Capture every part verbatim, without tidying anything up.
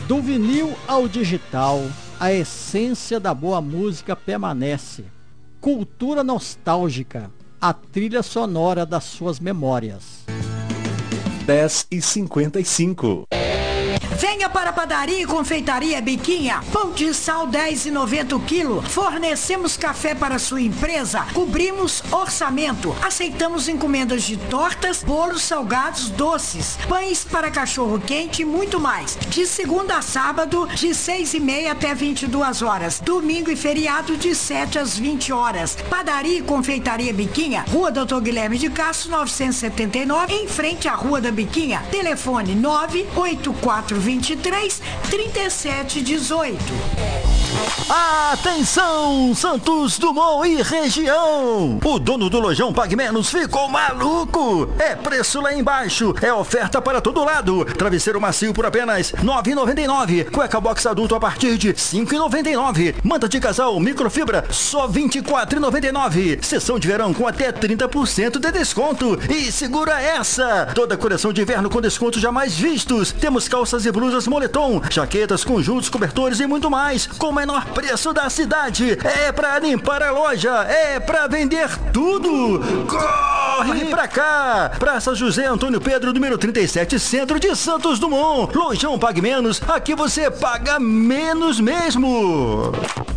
Do vinil ao digital, a essência da boa música permanece. Cultura nostálgica, a trilha sonora das suas memórias. dez e cinquenta e cinco. Venha para a Padaria e Confeitaria Biquinha. Pão de sal dez e noventa o quilo. Fornecemos café para sua empresa. Cobrimos orçamento. Aceitamos encomendas de tortas, bolos salgados, doces, pães para cachorro quente e muito mais. De segunda a sábado, de seis e meia até vinte e duas horas. Domingo e feriado, de sete às vinte horas. Padaria e Confeitaria Biquinha, Rua doutor Guilherme de Castro, novecentos e setenta e nove, em frente à Rua da Biquinha. Telefone nove oito quatro vinte e três, trinta e sete dezoito. Atenção, Santos Dumont e região! O dono do Lojão Pague Menos ficou maluco! É preço lá embaixo, é oferta para todo lado. Travesseiro macio por apenas nove reais e noventa e nove centavos. Cueca box adulto a partir de cinco reais e noventa e nove centavos. Manta de casal microfibra só vinte e quatro reais e noventa e nove centavos. Sessão de verão com até trinta por cento de desconto. E segura essa! Toda a coleção de inverno com descontos jamais vistos. Temos calças e blusas moletom, jaquetas, conjuntos, cobertores e muito mais. Com o menor preço da cidade. É pra limpar a loja. É pra vender tudo. Corre pra cá. Praça José Antônio Pedro, número trinta e sete, centro de Santos Dumont. Lojão Pague Menos. Aqui você paga menos mesmo.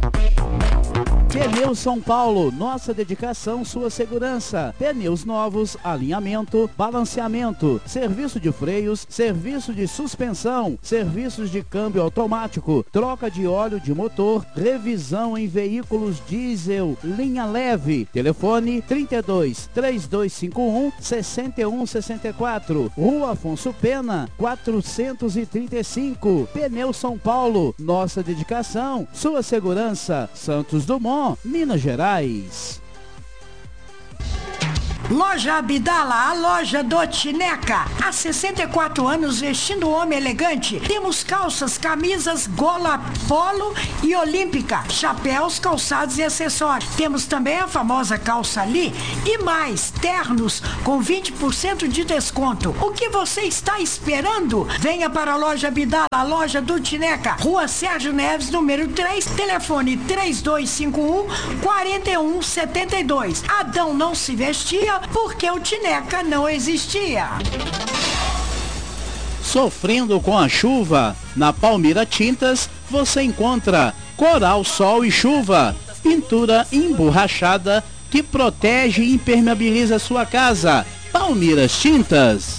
Pneus São Paulo, nossa dedicação, sua segurança. Pneus novos, alinhamento, balanceamento, serviço de freios, serviço de suspensão, serviços de câmbio automático, troca de óleo de motor, revisão em veículos diesel, linha leve. Telefone trinta e dois, três dois cinco um, seis um seis quatro. Rua Afonso Pena, quatrocentos e trinta e cinco. Pneus São Paulo, nossa dedicação, sua segurança. Santos Dumont, Minas Gerais. Loja Abdala, a loja do Tineca. Há sessenta e quatro anos vestindo homem elegante. Temos calças, camisas, gola, polo e olímpica, chapéus, calçados e acessórios. Temos também a famosa calça ali e mais, ternos com vinte por cento de desconto. O que você está esperando? Venha para a loja Abdala, a loja do Tineca. Rua Sérgio Neves, número três, telefone três dois cinco um, quatro um sete dois. Adão não se vestia porque o Tineca não existia. Sofrendo com a chuva? Na Palmira Tintas você encontra Coral, Sol e Chuva, pintura emborrachada que protege e impermeabiliza sua casa. Palmiras Tintas.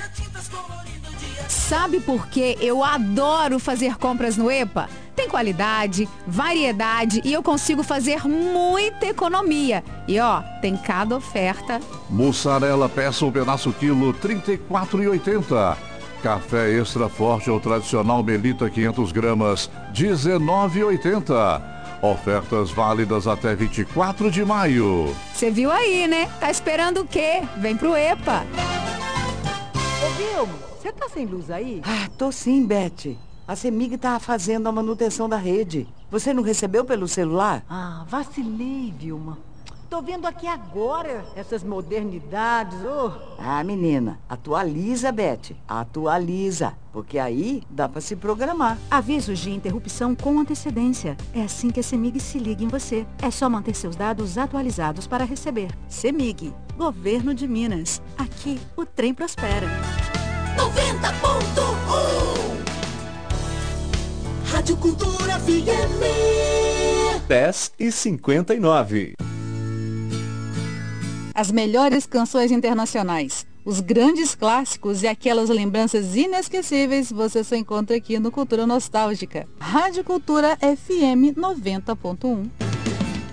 Sabe por que eu adoro fazer compras no EPA? Tem qualidade, variedade e eu consigo fazer muita economia. E ó, tem cada oferta. Mussarela peça um pedaço quilo, trinta e quatro reais e oitenta centavos. Café extra forte ou tradicional Melita quinhentas gramas, dezenove reais e oitenta centavos. Ofertas válidas até vinte e quatro de maio. Você viu aí, né? Tá esperando o quê? Vem pro EPA. Ô, Vilmo, você tá sem luz aí? Ah, tô sim, Beth. A CEMIG tá fazendo a manutenção da rede. Você não recebeu pelo celular? Ah, vacilei, Vilma. Tô vendo aqui agora essas modernidades. Oh. Ah, menina, atualiza, Beth. Atualiza. Porque aí dá pra se programar. Avisos de interrupção com antecedência. É assim que a CEMIG se liga em você. É só manter seus dados atualizados para receber. CEMIG, Governo de Minas. Aqui o trem prospera. noventa ponto um Rádio Cultura F M. dez e cinquenta e nove. As melhores canções internacionais, os grandes clássicos e aquelas lembranças inesquecíveis você só encontra aqui no Cultura Nostálgica. Rádio Cultura F M noventa ponto um.